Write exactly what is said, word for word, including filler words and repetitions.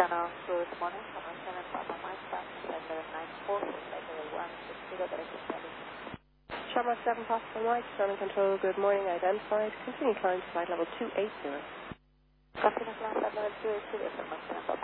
Hello, good morning. Summer seven Papa Mike, passenger seven nine four, level one six zero, direction seven. Summer seven Papa Mike, Sun and Control, good morning, identified. Continue climb to flight level two eight zero. Continue climb flight level two eight zero, Summer seven Papa